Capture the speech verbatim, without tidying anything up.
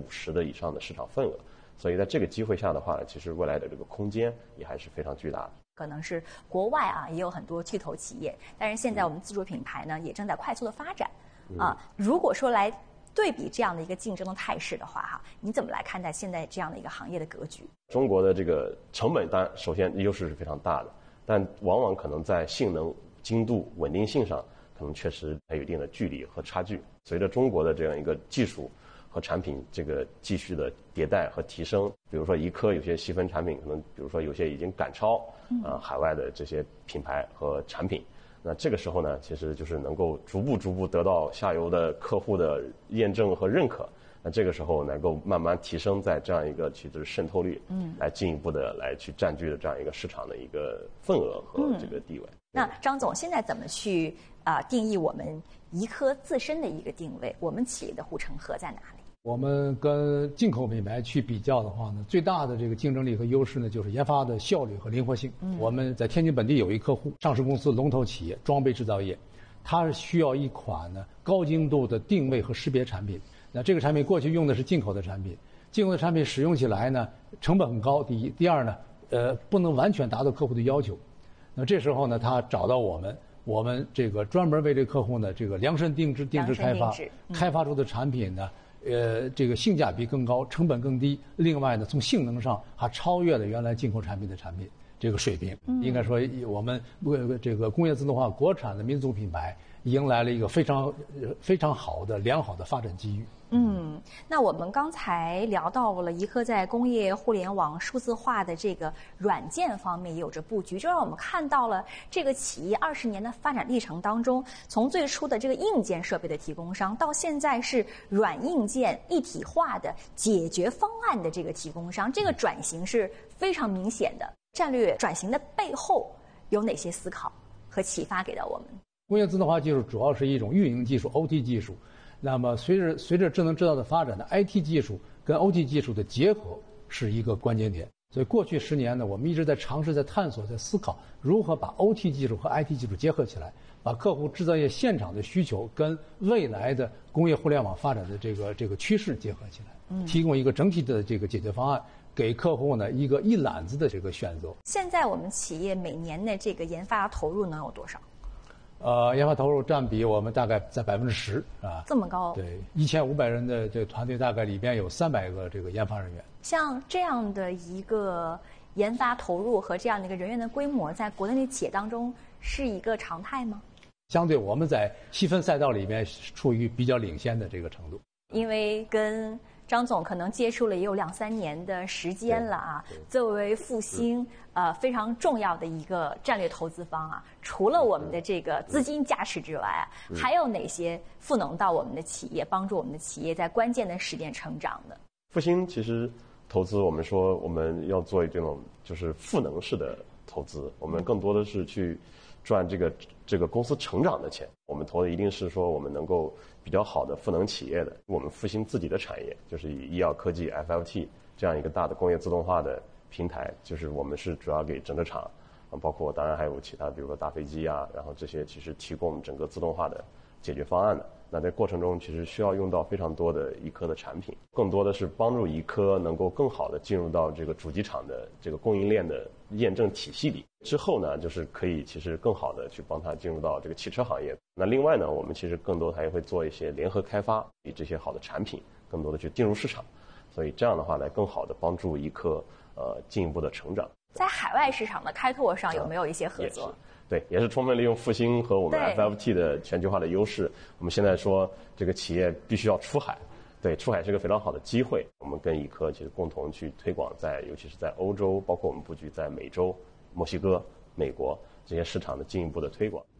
十的以上的市场份额。所以在这个机会下的话，其实未来的这个空间也还是非常巨大的。 可能是国外啊也有很多巨头企业，但是现在我们自主品牌呢也正在快速的发展啊。如果说来对比这样的一个竞争的态势的话，哈，你怎么来看待现在这样的一个行业的格局？ 中国的这个成本当然首先优势是非常大的，但往往可能在性能、精度、稳定性上，可能确实还有一定的距离和差距。随着中国的这样一个技术和产品这个继续的迭代和提升，比如说一科有些细分产品可能，比如说有些已经赶超啊、呃、海外的这些品牌和产品。那这个时候呢，其实就是能够逐步逐步得到下游的客户的验证和认可。那这个时候能够慢慢提升在这样一个其实渗透率，嗯，来进一步的来去占据的这样一个市场的一个份额和这个地位。嗯、 那张总现在怎么去啊、呃、定义我们怡科自身的一个定位？我们企业的护城河在哪里？ 我们跟进口品牌去比较的话呢，最大的这个竞争力和优势呢，就是研发的效率和灵活性。嗯、我们在天津本地有一客户，上市公司龙头企业，装备制造业，它是需要一款呢高精度的定位和识别产品。那这个产品过去用的是进口的产品，进口的产品使用起来呢成本很高。第一，第二呢，呃，不能完全达到客户的要求。那这时候呢，他找到我们。我们这个专门为这个客户呢，这个量身定制、定制开发， 嗯、 开发出的产品呢，呃，这个性价比更高，成本更低。另外呢，从性能上还超越了原来进口产品的产品这个水平。嗯、应该说，我们这个工业自动化国产的民族品牌迎来了一个非常非常好的、良好的发展机遇。 嗯，那我们刚才聊到了怡科在工业互联网数字化的这个软件方面也有着布局，就让我们看到了这个企业二十年的发展历程当中，从最初的这个硬件设备的提供商，到现在是软硬件一体化的解决方案的这个提供商，这个转型是非常明显的。战略转型的背后有哪些思考和启发给到我们？ 工业自动化技术主要是一种运营技术 O T 技术，那么随着随着智能制造的发展呢 I T 技术跟 O T 技术的结合是一个关键点。所以过去十年呢，我们一直在尝试、在探索、在思考如何把 O T 技术和 I T 技术结合起来，把客户制造业现场的需求跟未来的工业互联网发展的这个这个趋势结合起来，提供一个整体的这个解决方案，给客户呢一个一揽子的这个选择。 现在我们企业每年的这个研发投入能有多少？ 呃，研发投入占比我们大概在百分之十啊， 这么高？ 对，一千五百人的这个团队，大概里边有三百个这个研发人员。 像这样的一个研发投入和这样的一个人员的规模，在国内的企业当中是一个常态吗？ 相对我们在细分赛道里面处于比较领先的这个程度。 因为跟张总可能接触了也有两三年的时间了啊，作为复星呃非常重要的一个战略投资方啊，除了我们的这个资金加持之外啊，还有哪些赋能到我们的企业，帮助我们的企业在关键的时点成长的？ 复星其实投资，我们说我们要做这种就是赋能式的投资，我们更多的是去赚这个这个公司成长的钱。我们投的一定是说我们能够比较好的赋能企业的。我们复星自己的产业就是以医药科技 F L T 这样一个大的工业自动化的平台，就是我们是主要给整个厂，包括当然还有其他比如说大飞机啊，然后这些其实提供整个自动化的解决方案的。那在过程中其实需要用到非常多的怡科的产品，更多的是帮助怡科能够更好的进入到这个主机厂的这个供应链的验证体系里。之后呢，就是可以其实更好的去帮它进入到这个汽车行业。那另外呢，我们其实更多还会做一些联合开发，以这些好的产品更多的去进入市场，所以这样的话来更好的帮助怡科呃进一步的成长。 在海外市场的开拓上有没有一些合作？ 对，也是充分利用复星和我们 F L T 的全球化的优势。我们现在说这个企业必须要出海，对，出海是一个非常好的机会。我们跟怡科其实共同去推广在，尤其是在欧洲，包括我们布局在美洲、墨西哥、美国这些市场的进一步的推广。